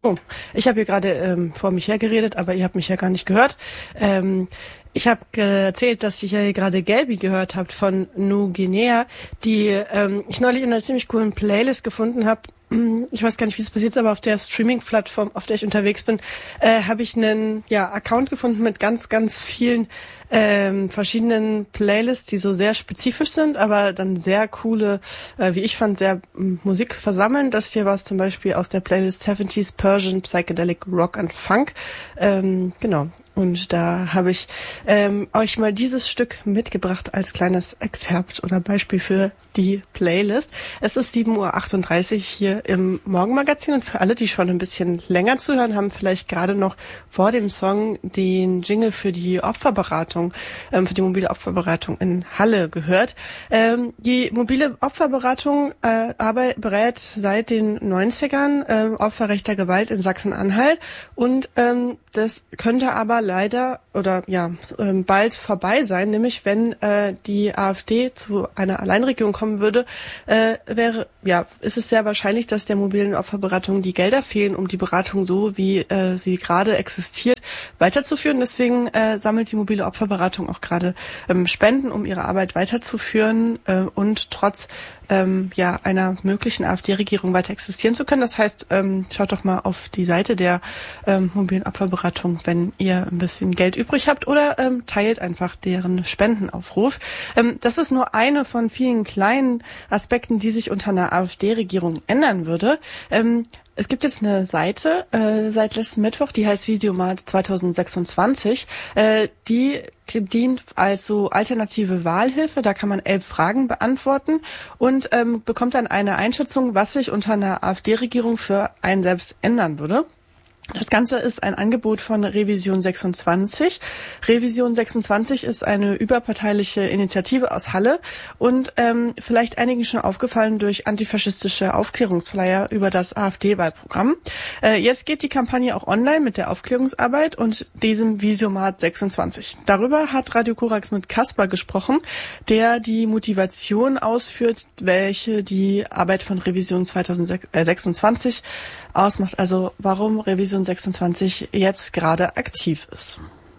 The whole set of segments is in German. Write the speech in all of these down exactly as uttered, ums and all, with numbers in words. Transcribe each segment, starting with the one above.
Oh, ich habe hier gerade ähm, vor mich hergeredet, aber ihr habt mich ja gar nicht gehört. Ähm, ich habe erzählt, dass ich ja gerade Gelbi gehört habt von New Guinea, die ähm, ich neulich in einer ziemlich coolen Playlist gefunden habe. Ich weiß gar nicht, wie es passiert ist, aber auf der Streaming-Plattform, auf der ich unterwegs bin, äh, habe ich einen ja, Account gefunden mit ganz, ganz vielen ähm, verschiedenen Playlists, die so sehr spezifisch sind, aber dann sehr coole, äh, wie ich fand, sehr m, Musik versammeln. Das hier war zum Beispiel aus der Playlist siebziger Persian Psychedelic Rock and Funk. Ähm, genau. Und da habe ich ähm, euch mal dieses Stück mitgebracht als kleines Excerpt oder Beispiel für die Playlist. Es ist sieben Uhr achtunddreißig hier im Morgenmagazin und für alle, die schon ein bisschen länger zuhören, haben vielleicht gerade noch vor dem Song den Jingle für die Opferberatung, ähm, für die mobile Opferberatung in Halle gehört. Ähm, die mobile Opferberatung äh, arbeit, berät seit den neunzigern äh, Opfer rechter Gewalt in Sachsen-Anhalt und ähm, das könnte aber leider oder ja ähm, bald vorbei sein, nämlich wenn äh, die AfD zu einer Alleinregierung kommen würde, äh, wäre ja ist es sehr wahrscheinlich, dass der mobilen Opferberatung die Gelder fehlen, um die Beratung so wie äh, sie gerade existiert weiterzuführen. Deswegen äh, sammelt die mobile Opferberatung auch gerade ähm, Spenden, um ihre Arbeit weiterzuführen äh, und trotz ähm, ja einer möglichen AfD-Regierung weiter existieren zu können. Das heißt, ähm, schaut doch mal auf die Seite der ähm, mobilen Opferberatung, wenn ihr ein bisschen Geld übrig habt, oder ähm, teilt einfach deren Spendenaufruf. Ähm, das ist nur eine von vielen kleinen Aspekten, die sich unter einer AfD-Regierung ändern würde. Ähm, Es gibt jetzt eine Seite äh, seit letzten Mittwoch, die heißt Visiomat zwanzig sechsundzwanzig. Äh, die dient als so alternative Wahlhilfe. Da kann man elf Fragen beantworten und ähm, bekommt dann eine Einschätzung, was sich unter einer AfD-Regierung für einen selbst ändern würde. Das Ganze ist ein Angebot von Revision sechsundzwanzig. Revision sechsundzwanzig ist eine überparteiliche Initiative aus Halle und ähm, vielleicht einigen schon aufgefallen durch antifaschistische Aufklärungsflyer über das AfD-Wahlprogramm. Äh, jetzt geht die Kampagne auch online mit der Aufklärungsarbeit und diesem Visiomat sechsundzwanzig. Darüber hat Radio Korax mit Kaspar gesprochen, der die Motivation ausführt, welche die Arbeit von Revision zwanzig sechsundzwanzig ausmacht. Also warum Revision sechsundzwanzig jetzt gerade aktiv ist.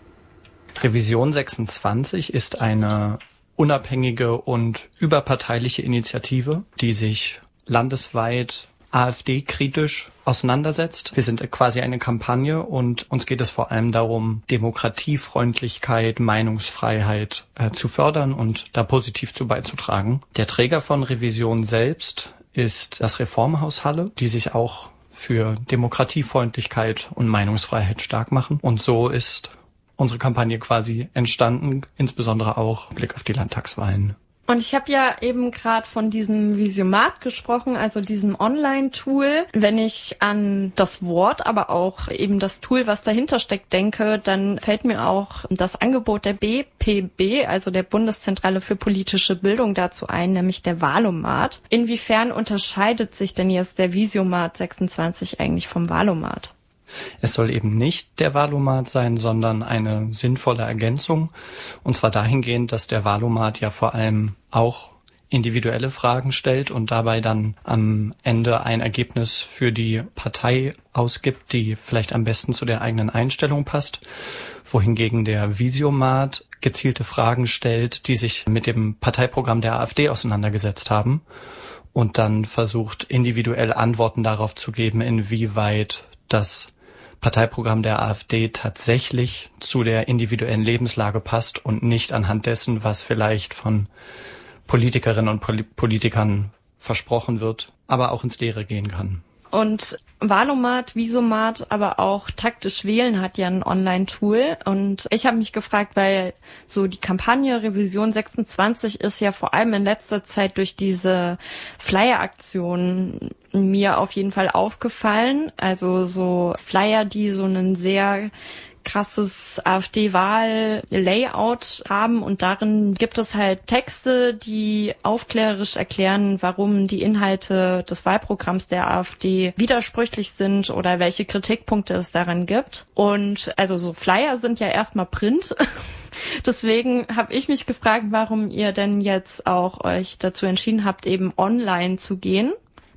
Revision sechsundzwanzig ist eine unabhängige und überparteiliche Initiative, die sich landesweit AfD-kritisch auseinandersetzt. Wir sind quasi eine Kampagne und uns geht es vor allem darum, Demokratiefreundlichkeit, Meinungsfreiheit äh, zu fördern und da positiv zu beizutragen. Der Träger von Revision selbst ist das Reformhaus Halle, die sich auch für Demokratiefreundlichkeit und Meinungsfreiheit stark machen. Und so ist unsere Kampagne quasi entstanden, insbesondere auch mit Blick auf die Landtagswahlen. Und ich habe ja eben gerade von diesem Visiomat gesprochen, also diesem Online-Tool. Wenn ich an das Wort, aber auch eben das Tool, was dahinter steckt, denke, dann fällt mir auch das Angebot der B P B, also der Bundeszentrale für politische Bildung, dazu ein, nämlich der Wahlomat. Inwiefern unterscheidet sich denn jetzt der Visiomat sechsundzwanzig eigentlich vom Wahlomat? Es soll eben nicht der Wahlomat sein, sondern eine sinnvolle Ergänzung. Und zwar dahingehend, dass der Wahlomat ja vor allem auch individuelle Fragen stellt und dabei dann am Ende ein Ergebnis für die Partei ausgibt, die vielleicht am besten zu der eigenen Einstellung passt. Wohingegen der Visiomat gezielte Fragen stellt, die sich mit dem Parteiprogramm der AfD auseinandergesetzt haben und dann versucht, individuell Antworten darauf zu geben, inwieweit das Parteiprogramm der AfD tatsächlich zu der individuellen Lebenslage passt und nicht anhand dessen, was vielleicht von Politikerinnen und Pol- Politikern versprochen wird, aber auch ins Leere gehen kann. Und Wahlomat, Visomat, aber auch Taktisch Wählen hat ja ein Online-Tool. Und ich habe mich gefragt, weil so die Kampagne Revision sechsundzwanzig ist ja vor allem in letzter Zeit durch diese Flyer-Aktionen mir auf jeden Fall aufgefallen. Also so Flyer, die so einen sehr krasses AfD-Wahl-Layout haben und darin gibt es halt Texte, die aufklärerisch erklären, warum die Inhalte des Wahlprogramms der AfD widersprüchlich sind oder welche Kritikpunkte es daran gibt. Und also so Flyer sind ja erstmal Print. Deswegen habe ich mich gefragt, warum ihr denn jetzt auch euch dazu entschieden habt, eben online zu gehen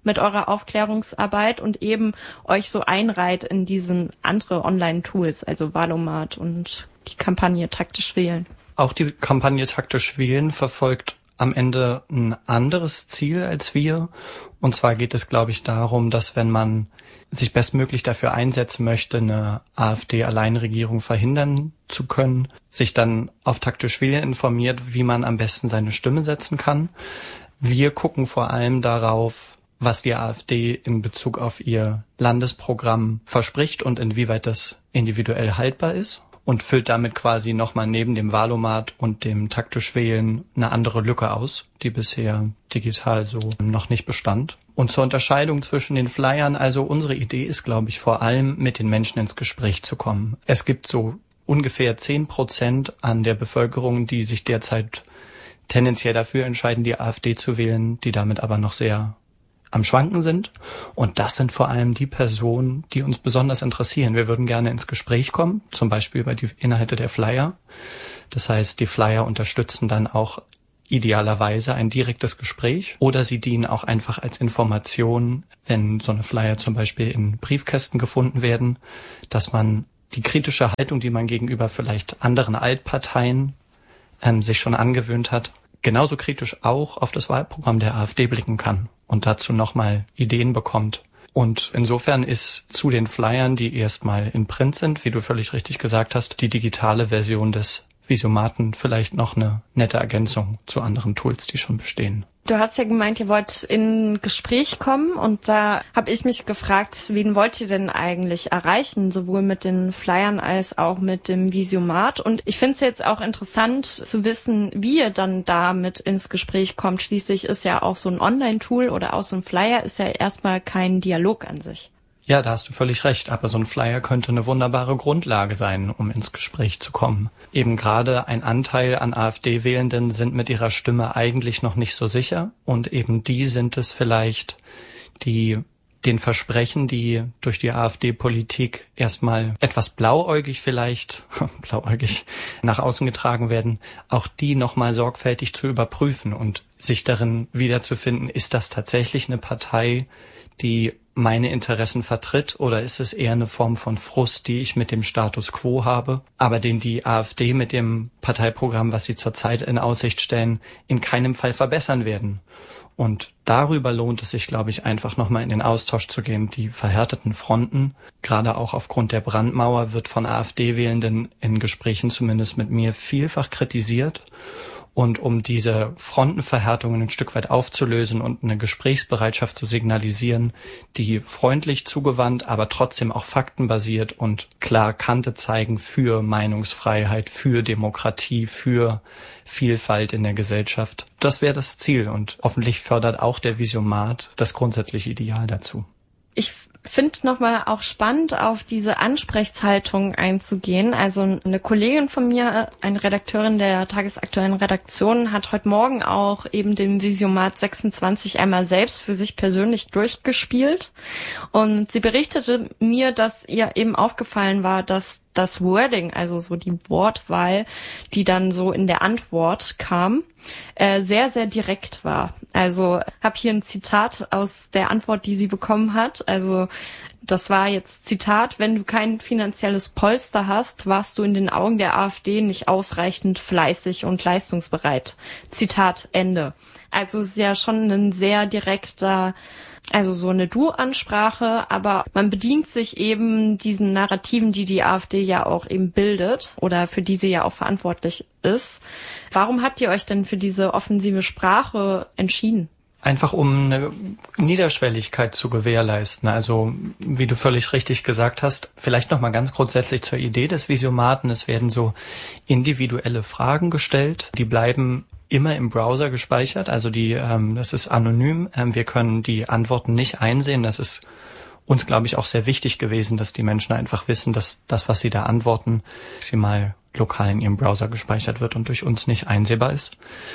mit eurer Aufklärungsarbeit und eben euch so einreiht in diesen andere Online-Tools, also Wahlomat und die Kampagne Taktisch Wählen. Auch die Kampagne Taktisch Wählen verfolgt am Ende ein anderes Ziel als wir. Und zwar geht es, glaube ich, darum, dass wenn man sich bestmöglich dafür einsetzen möchte, eine AfD-Alleinregierung verhindern zu können, sich dann auf Taktisch Wählen informiert, wie man am besten seine Stimme setzen kann. Wir gucken vor allem darauf, was die AfD in Bezug auf ihr Landesprogramm verspricht und inwieweit das individuell haltbar ist. Und füllt damit quasi nochmal neben dem Wahlomat und dem Taktisch Wählen eine andere Lücke aus, die bisher digital so noch nicht bestand. Und zur Unterscheidung zwischen den Flyern, also unsere Idee ist, glaube ich, vor allem mit den Menschen ins Gespräch zu kommen. Es gibt so ungefähr zehn Prozent an der Bevölkerung, die sich derzeit tendenziell dafür entscheiden, die AfD zu wählen, die damit aber noch sehr am Schwanken sind. Und das sind vor allem die Personen, die uns besonders interessieren. Wir würden gerne ins Gespräch kommen, zum Beispiel über die Inhalte der Flyer. Das heißt, die Flyer unterstützen dann auch idealerweise ein direktes Gespräch oder sie dienen auch einfach als Information, wenn so eine Flyer zum Beispiel in Briefkästen gefunden werden, dass man die kritische Haltung, die man gegenüber vielleicht anderen Altparteien ähm, sich schon angewöhnt hat, genauso kritisch auch auf das Wahlprogramm der AfD blicken kann und dazu nochmal Ideen bekommt. Und insofern ist zu den Flyern, die erstmal in Print sind, wie du völlig richtig gesagt hast, die digitale Version des Visiomaten vielleicht noch eine nette Ergänzung zu anderen Tools, die schon bestehen. Du hast ja gemeint, ihr wollt in Gespräch kommen und da habe ich mich gefragt, wen wollt ihr denn eigentlich erreichen, sowohl mit den Flyern als auch mit dem Visiomat? Und ich finde es jetzt auch interessant zu wissen, wie ihr dann damit ins Gespräch kommt. Schließlich ist ja auch so ein Online-Tool oder auch so ein Flyer ist ja erstmal kein Dialog an sich. Ja, da hast du völlig recht, aber so ein Flyer könnte eine wunderbare Grundlage sein, um ins Gespräch zu kommen. Eben gerade ein Anteil an AfD-Wählenden sind mit ihrer Stimme eigentlich noch nicht so sicher und eben die sind es vielleicht, die den Versprechen, die durch die AfD-Politik erstmal etwas blauäugig vielleicht, blauäugig nach außen getragen werden, auch die nochmal sorgfältig zu überprüfen und sich darin wiederzufinden, ist das tatsächlich eine Partei, die meine Interessen vertritt oder ist es eher eine Form von Frust, die ich mit dem Status quo habe, aber den die AfD mit dem Parteiprogramm, was sie zurzeit in Aussicht stellen, in keinem Fall verbessern werden. Und darüber lohnt es sich, glaube ich, einfach nochmal in den Austausch zu gehen. Die verhärteten Fronten, gerade auch aufgrund der Brandmauer, wird von AfD-Wählenden in Gesprächen zumindest mit mir vielfach kritisiert. Und um diese Frontenverhärtungen ein Stück weit aufzulösen und eine Gesprächsbereitschaft zu signalisieren, die freundlich zugewandt, aber trotzdem auch faktenbasiert und klar Kante zeigen für Meinungsfreiheit, für Demokratie, für Vielfalt in der Gesellschaft. Das wäre das Ziel und hoffentlich fördert auch der Visiomat das grundsätzliche Ideal dazu. Ich finde nochmal auch spannend, auf diese Ansprechhaltung einzugehen. Also eine Kollegin von mir, eine Redakteurin der tagesaktuellen Redaktion, hat heute Morgen auch eben den Visiomat sechsundzwanzig einmal selbst für sich persönlich durchgespielt. Und sie berichtete mir, dass ihr eben aufgefallen war, dass das Wording, also so die Wortwahl, die dann so in der Antwort kam, äh, sehr, sehr direkt war. Also habe hier ein Zitat aus der Antwort, die sie bekommen hat. Also das war jetzt Zitat: Wenn du kein finanzielles Polster hast, warst du in den Augen der AfD nicht ausreichend fleißig und leistungsbereit. Zitat Ende. Also es ist ja schon ein sehr direkter, also so eine Du-Ansprache, aber man bedient sich eben diesen Narrativen, die die AfD ja auch eben bildet oder für die sie ja auch verantwortlich ist. Warum habt ihr euch denn für diese offensive Sprache entschieden? Einfach um eine Niederschwelligkeit zu gewährleisten. Also wie du völlig richtig gesagt hast, vielleicht noch mal ganz grundsätzlich zur Idee des Visiomaten. Es werden so individuelle Fragen gestellt, die bleiben immer im Browser gespeichert, also die, ähm, das ist anonym. Ähm, wir können die Antworten nicht einsehen. Das ist uns, glaube ich, auch sehr wichtig gewesen, dass die Menschen einfach wissen, dass das, was sie da antworten, maximal lokal in ihrem Browser gespeichert wird und durch uns nicht einsehbar ist.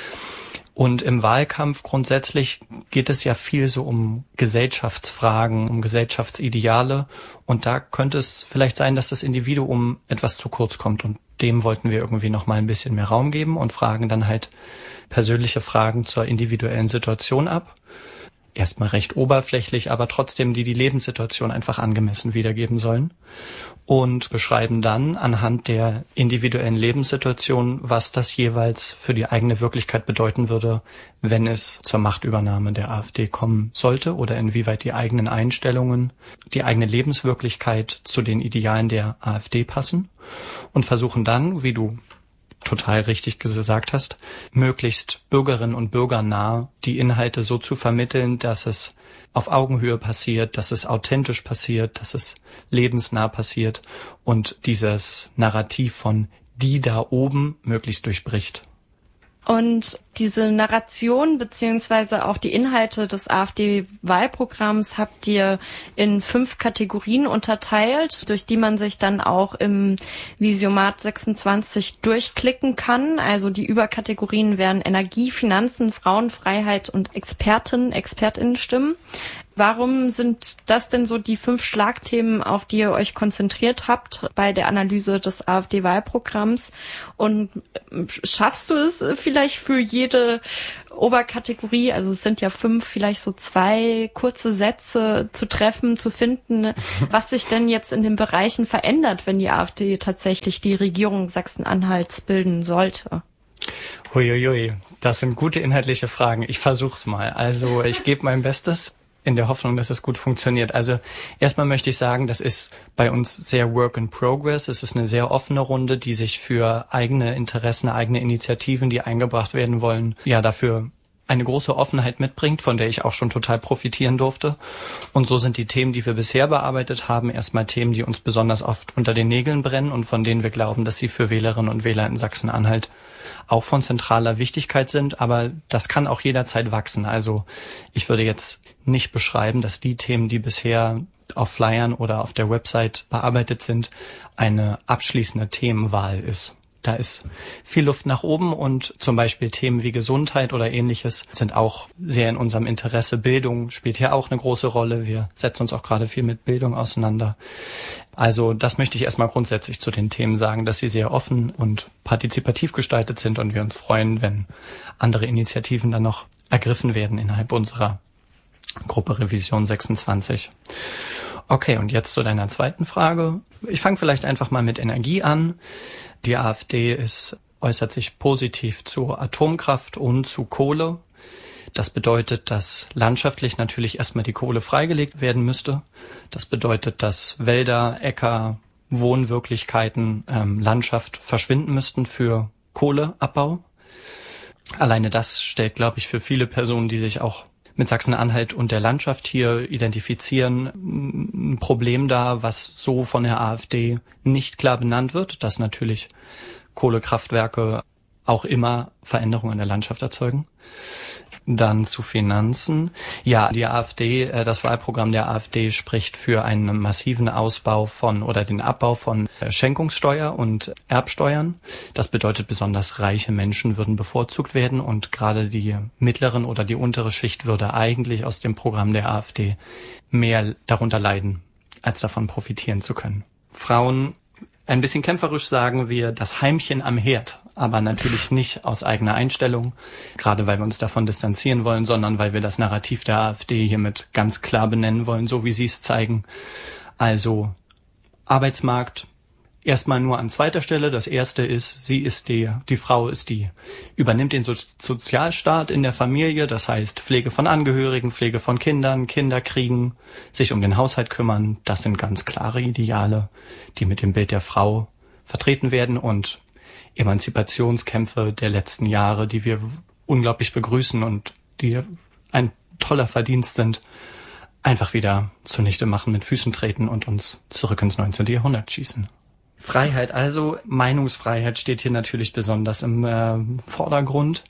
Und im Wahlkampf grundsätzlich geht es ja viel so um Gesellschaftsfragen, um Gesellschaftsideale. Und da könnte es vielleicht sein, dass das Individuum etwas zu kurz kommt. Und dem wollten wir irgendwie noch mal ein bisschen mehr Raum geben und fragen dann halt persönliche Fragen zur individuellen Situation ab. erstmal recht oberflächlich, aber trotzdem, die die Lebenssituation einfach angemessen wiedergeben sollen und beschreiben dann anhand der individuellen Lebenssituation, was das jeweils für die eigene Wirklichkeit bedeuten würde, wenn es zur Machtübernahme der AfD kommen sollte oder inwieweit die eigenen Einstellungen, die eigene Lebenswirklichkeit zu den Idealen der AfD passen und versuchen dann, wie du total richtig gesagt hast, möglichst Bürgerinnen und Bürgern nah die Inhalte so zu vermitteln, dass es auf Augenhöhe passiert, dass es authentisch passiert, dass es lebensnah passiert und dieses Narrativ von die da oben möglichst durchbricht. Und diese Narration beziehungsweise auch die Inhalte des AfD-Wahlprogramms habt ihr in fünf Kategorien unterteilt, durch die man sich dann auch im Visiomat sechsundzwanzig durchklicken kann. Also die Überkategorien wären Energie, Finanzen, Frauenfreiheit und Experten, ExpertInnenstimmen. Warum sind das denn so die fünf Schlagthemen, auf die ihr euch konzentriert habt bei der Analyse des AfD-Wahlprogramms? Und schaffst du es vielleicht für jede Oberkategorie, also es sind ja fünf, vielleicht so zwei kurze Sätze zu treffen, zu finden, was sich denn jetzt in den Bereichen verändert, wenn die AfD tatsächlich die Regierung Sachsen-Anhalts bilden sollte? Huiuiui, das sind gute inhaltliche Fragen. Ich versuch's mal. Also ich gebe mein Bestes, in der Hoffnung, dass es gut funktioniert. Also erstmal möchte ich sagen, das ist bei uns sehr Work in Progress. Es ist eine sehr offene Runde, die sich für eigene Interessen, eigene Initiativen, die eingebracht werden wollen, ja dafür eine große Offenheit mitbringt, von der ich auch schon total profitieren durfte. Und so sind die Themen, die wir bisher bearbeitet haben, erstmal Themen, die uns besonders oft unter den Nägeln brennen und von denen wir glauben, dass sie für Wählerinnen und Wähler in Sachsen-Anhalt auch von zentraler Wichtigkeit sind. Aber das kann auch jederzeit wachsen. Also ich würde jetzt nicht beschreiben, dass die Themen, die bisher auf Flyern oder auf der Website bearbeitet sind, eine abschließende Themenwahl ist. Da ist viel Luft nach oben und zum Beispiel Themen wie Gesundheit oder Ähnliches sind auch sehr in unserem Interesse. Bildung spielt hier auch eine große Rolle. Wir setzen uns auch gerade viel mit Bildung auseinander. Also das möchte ich erstmal grundsätzlich zu den Themen sagen, dass sie sehr offen und partizipativ gestaltet sind und wir uns freuen, wenn andere Initiativen dann noch ergriffen werden innerhalb unserer Gruppe Revision sechsundzwanzig. Okay, und jetzt zu deiner zweiten Frage. Ich fange vielleicht einfach mal mit Energie an. Die AfD ist, äußert sich positiv zu Atomkraft und zu Kohle. Das bedeutet, dass landschaftlich natürlich erstmal die Kohle freigelegt werden müsste. Das bedeutet, dass Wälder, Äcker, Wohnwirklichkeiten, ähm, Landschaft verschwinden müssten für Kohleabbau. Alleine das stellt, glaube ich, für viele Personen, die sich auch mit Sachsen-Anhalt und der Landschaft hier identifizieren, ein Problem dar, was so von der AfD nicht klar benannt wird, dass natürlich Kohlekraftwerke auch immer Veränderungen in der Landschaft erzeugen. Dann zu Finanzen. Ja, die AfD, das Wahlprogramm der AfD spricht für einen massiven Ausbau von oder den Abbau von Schenkungssteuer und Erbsteuern. Das bedeutet, besonders reiche Menschen würden bevorzugt werden und gerade die mittleren oder die untere Schicht würde eigentlich aus dem Programm der AfD mehr darunter leiden, als davon profitieren zu können. Frauen, ein bisschen kämpferisch sagen wir, das Heimchen am Herd, aber natürlich nicht aus eigener Einstellung, gerade weil wir uns davon distanzieren wollen, sondern weil wir das Narrativ der AfD hiermit ganz klar benennen wollen, so wie sie es zeigen. Also Arbeitsmarkt erstmal nur an zweiter Stelle. Das erste ist, sie ist die, die Frau ist die, übernimmt den so- Sozialstaat in der Familie, das heißt Pflege von Angehörigen, Pflege von Kindern, Kinder kriegen, sich um den Haushalt kümmern. Das sind ganz klare Ideale, die mit dem Bild der Frau vertreten werden und Emanzipationskämpfe der letzten Jahre, die wir unglaublich begrüßen und die ein toller Verdienst sind, einfach wieder zunichte machen, mit Füßen treten und uns zurück ins neunzehnten Jahrhundert schießen. Freiheit, also Meinungsfreiheit steht hier natürlich besonders im äh, Vordergrund.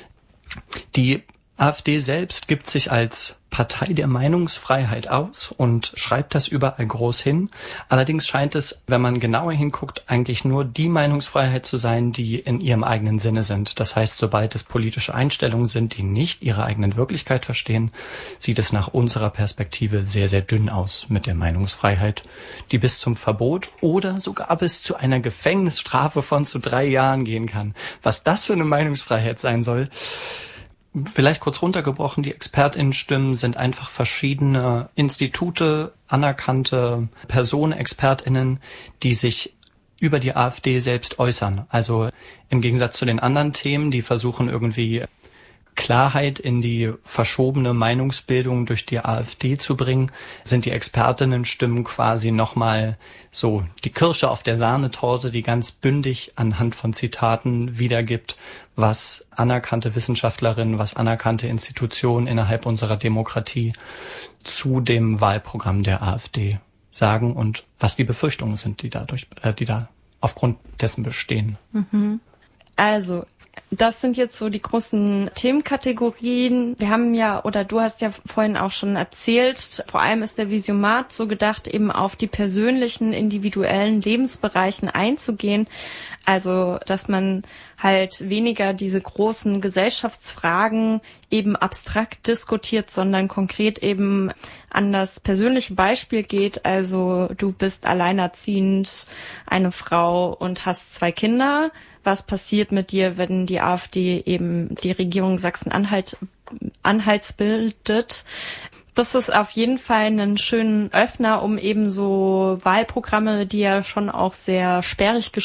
Die AfD selbst gibt sich als Partei der Meinungsfreiheit aus und schreibt das überall groß hin. Allerdings scheint es, wenn man genauer hinguckt, eigentlich nur die Meinungsfreiheit zu sein, die in ihrem eigenen Sinne sind. Das heißt, sobald es politische Einstellungen sind, die nicht ihre eigenen Wirklichkeit verstehen, sieht es nach unserer Perspektive sehr, sehr dünn aus mit der Meinungsfreiheit, die bis zum Verbot oder sogar bis zu einer Gefängnisstrafe von zu drei Jahren gehen kann. Was das für eine Meinungsfreiheit sein soll, Vielleicht kurz runtergebrochen, die ExpertInnen-Stimmen sind einfach verschiedene Institute, anerkannte Personen, ExpertInnen, die sich über die AfD selbst äußern. Also im Gegensatz zu den anderen Themen, die versuchen irgendwie Klarheit in die verschobene Meinungsbildung durch die AfD zu bringen, sind die Expertinnen-Stimmen quasi nochmal so die Kirsche auf der Sahnetorte, die ganz bündig anhand von Zitaten wiedergibt, was anerkannte Wissenschaftlerinnen, was anerkannte Institutionen innerhalb unserer Demokratie zu dem Wahlprogramm der AfD sagen und was die Befürchtungen sind, die dadurch, äh, die da aufgrund dessen bestehen. Mhm. Also, das sind jetzt so die großen Themenkategorien. Wir haben ja, oder du hast ja vorhin auch schon erzählt, vor allem ist der Visiomat so gedacht, eben auf die persönlichen, individuellen Lebensbereichen einzugehen. Also, dass man halt weniger diese großen Gesellschaftsfragen eben abstrakt diskutiert, sondern konkret eben an das persönliche Beispiel geht. Also, du bist alleinerziehend, eine Frau und hast zwei Kinder. Was passiert mit dir, wenn die AfD eben die Regierung Sachsen-Anhalt Anhalts bildet? Das ist auf jeden Fall einen schönen Öffner, um eben so Wahlprogramme, die ja schon auch sehr sperrig